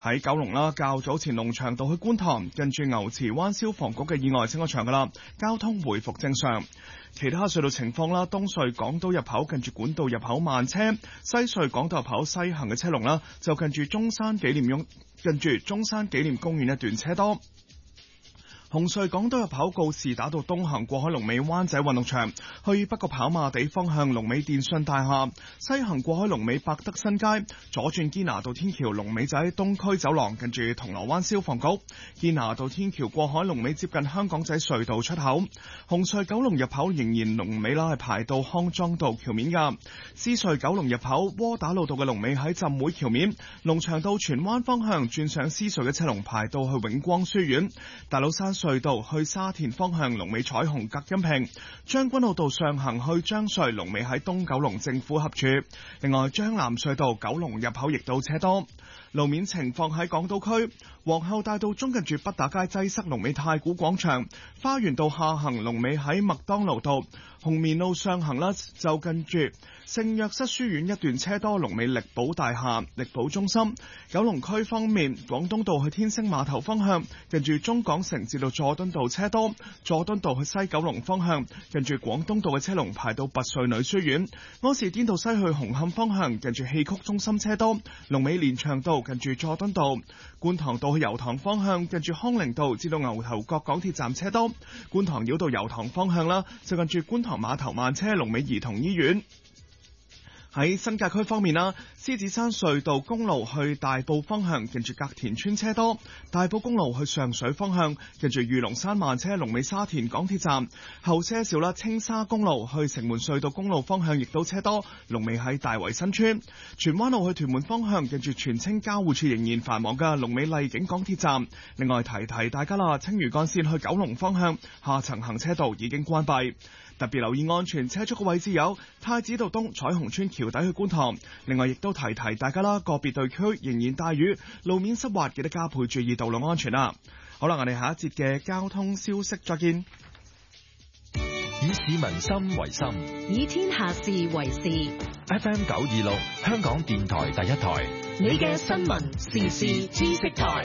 喺九龍啦，較早前龍翔道去觀塘近住牛池灣消防局嘅意外清咗場噶啦，交通回復正常。其他隧道情況啦，東隧港島入口近住管道入口慢車，西隧港島入口西行嘅車龍啦，就近住中山紀念公園一段車多。紅隧港島入口告士打道東行過海龍尾灣仔運動場，去北角跑馬地方向龍尾電訊大廈；西行過海龍尾百德新街，左轉堅拿道天橋龍尾仔東區走廊近住銅鑼灣消防局；堅拿道天橋過海龍尾接近香港仔隧道出口。紅隧九龍入口仍然龍尾啦，係排到康莊道橋面噶。獅隧九龍入口窩打老道嘅龍尾喺浸會橋面，龍翔道荃灣方向轉上獅隧嘅車龍排到去永光書院。大老山隧道去沙田方向龍尾彩虹隔音屏，將軍澳道上行去將隧龍尾喺東九龍政府合署。另外將南隧道九龍入口亦都車多。路面情況喺港島區，皇后大道中近住畢打街擠塞龍尾太古廣場，花園道下行龍尾喺麥當勞道，紅棉路上行啦就近住聖約瑟書院一段車多龍尾力寶大廈力寶中心。九龍區方面，廣東道去天星碼頭方向近住中港城至到佐敦道車多，佐敦道去西九龍方向近住廣東道嘅車龍排到拔萃女書院。柯士甸道西去紅磡方向近住戲曲中心車多，龍尾連翔道近住佐敦道。觀塘道去油塘方向近住康寧道至到牛頭角港鐵站車多，觀塘繞道油塘方向啦就近住觀塘碼頭慢車龍尾兒童醫院。喺新界區方面啦，獅子山隧道公路去大埔方向近住隔田村車多，大埔公路去上水方向近住御龍山慢車龍尾沙田港鐵站，後車少啦。青沙公路去城門隧道公路方向亦都車多，龍尾喺大圍新村。荃灣路去屯門方向近住荃青交匯處仍然繁忙嘅龍尾麗景港鐵站。另外提大家啦，青嶼幹線去九龍方向下層行車道已經關閉。特別留意安全車速嘅位置有太子道東彩虹村橋底去觀塘。另外亦都提大家啦，個別地區仍然大雨，路面濕滑，記得加倍注意道路安全啦。好啦，我哋下一節嘅交通消息再見。 以市民心為心， 以天下事為事。 FM 926香港電台第一台， 你嘅新聞時事知識台。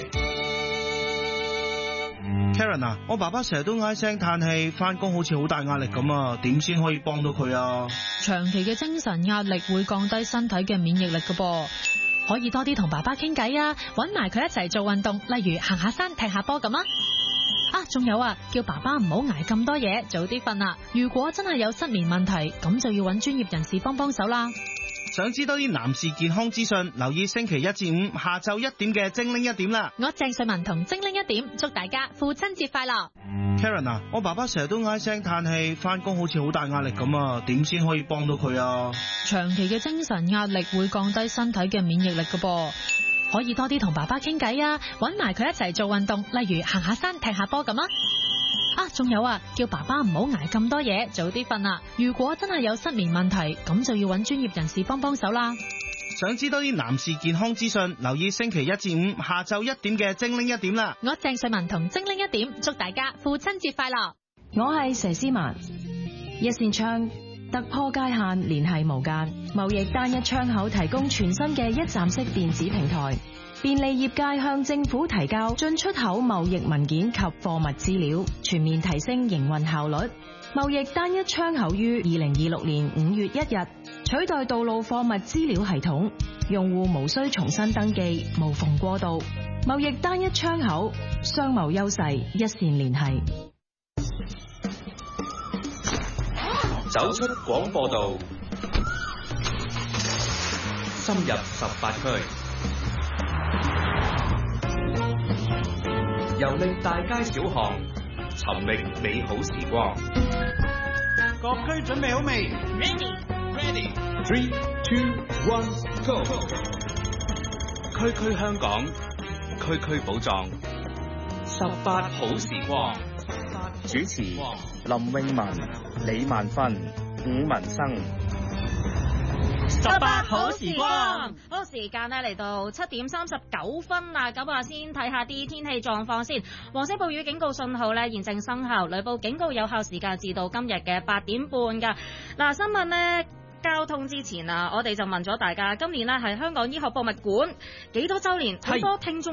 Karen 啊，我爸爸成日都唉聲嘆氣，翻工好似好大壓力咁啊，點先可以幫到佢啊？ 長期嘅精神壓力會降低身體嘅免疫力㗎噃，可以多啲同爸爸傾偈啊，搵埋佢一齊做運動，例如行下山、踢下波咁啊。仲有啊，叫爸爸唔好捱咁多嘢，早啲瞓啦。如果真係有失眠問題，咁就要搵專業人士幫手啦。 想知多啲男士健康資訊，留意星期一至五下晝1點嘅精靈一點啦。 我鄭瑞文同精靈一點，祝大家父親節快樂。 Karen 啊，我爸爸成日都唉聲嘆氣，翻工好似好大壓力咁啊，點先可以幫到佢啊？ 長期嘅精神壓力會降低身體嘅免疫力㗎噃，可以多啲同爸爸傾偈啊，搵埋佢一齊做運動，例如行下山、踢下波咁啊。仲有啊，叫爸爸唔好捱咁多嘢，早啲瞓啦。如果真係有失眠問題，咁就要搵專業人士幫手啦。 想知多啲男士健康資訊，留意星期一至五下晝1點嘅精靈一點啦。 我鄭瑞文同精靈一點，祝大家父親節快樂。 我係佘詩曼，一扇窗突破界限，聯繫無間，貿易單一窗口提供全新嘅一站式電子平台，便利業界向政府提交進出口貿易文件及貨物資料，全面提升營運效率。貿易單一窗口於2026年5月1日取代道路貨物資料系統，用戶無需重新登記，無縫過渡。貿易單一窗口，商貿優勢一線聯繫。 走出廣播道，深入18區，遊歷大街小巷，尋覓美好時光。 各區準備好未 ？Ready, 3, 2, 1, go！ 區區香港，區區寶藏，18好時光。 主持林詠雯、李萬芬、伍文生。 18好時光，嗰個時間咧嚟到7點39分啦。咁啊，先睇下啲天氣狀況先。黃色暴雨警告信號咧現正生效，雷暴警告有效時間至到今日嘅8點半噶。嗱，新聞咧交通之前啊，我哋就問咗大家，今年咧係香港醫學博物館幾多週年？好多聽眾